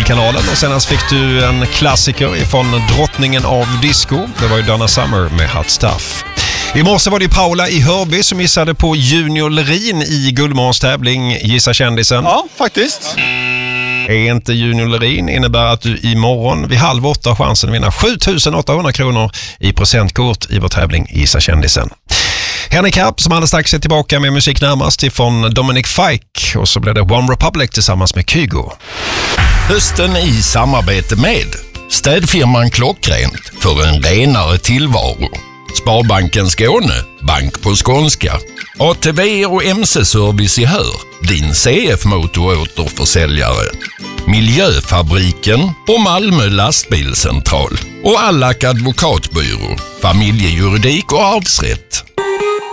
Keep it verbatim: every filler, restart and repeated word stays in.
Musikkanalen. Och senast fick du en klassiker ifrån drottningen av disco. Det var ju Donna Summer med Hot Stuff. I morse var det Paula i Hörby som gissade på Junior Lerin i Guldmorgons tävling Gissa kändisen. Ja, faktiskt. Är inte Junior Lerin innebär att du imorgon vid halv åtta har chansen att vinna sju tusen åttahundra kronor i presentkort i vår tävling Gissa kändisen. Henrik Harp som alldeles strax är tillbaka med musik närmast ifrån Dominic Fike, och så blir det One Republic tillsammans med Kygo. Hösten i samarbete med städfirman Klockrent för en renare tillvaro. Sparbanken Skåne, bank på skånska. A T V och M C-service i Hör, din C F-motoråterförsäljare. Miljöfabriken och Malmö lastbilscentral. Och Allak advokatbyrå, familjejuridik och arvsrätt.